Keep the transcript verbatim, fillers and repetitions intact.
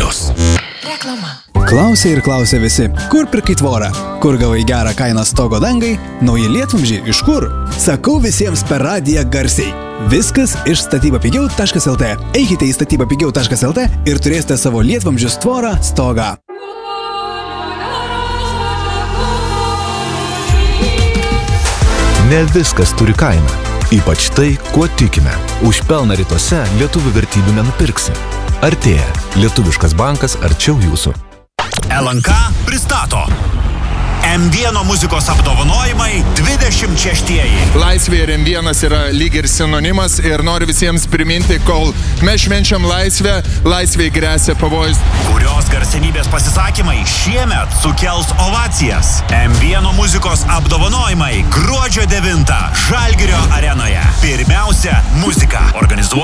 Netrukus. Reklama. Klausė ir klausė visi, kur pirkai tvorą, kur gavai gerą kainą stogo dangai, nauji lietvamzdžiai iš kur? Sakau visiems per radiją garsiai. Viskas iš statybapigiau taškas el tė. Eikite į statybapigiau taškas el tė ir turėsite savo lietvamzdžius tvorą stogą. Ne viskas turi kainą. Ypač tai, kuo tikime. Už pelną rytuose lietuvių vertybių nenupirksi. Artėja. Lietuviškas bankas arčiau jūsų. L N K pristato M vienas muzikos apdovanojimai dvidešimt šeštieji. Laisvė ir M vienas yra lyg ir sinonimas ir noriu visiems priminti, kol mes švenčiam laisvę, laisvėj gresia pavojus. Kurios garsenybės pasisakymai šiemet sukels ovacijas. M vienas muzikos apdovanojimai gruodžio devintą Žalgirio arenoje. Pirmiausia, muzika. Organizuoja